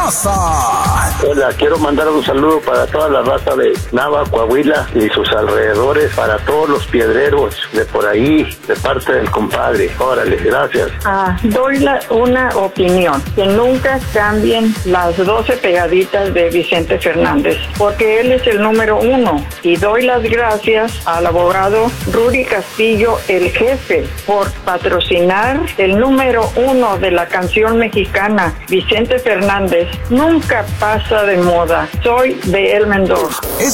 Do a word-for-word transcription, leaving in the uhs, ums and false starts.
Mendoza. Hola, quiero mandar un saludo para toda la raza de Nava, Coahuila y sus alrededores, para todos los piedreros de por ahí, de parte del compadre. Órale, gracias. Ah, doy la, una opinión, que nunca cambien las doce pegaditas de Vicente Fernández, porque él es el número uno. Y doy las gracias al abogado Rudy Castillo, el jefe, por patrocinar el número uno de la canción mexicana, Vicente Fernández. Nunca pasa de moda. Soy de El Mendoza.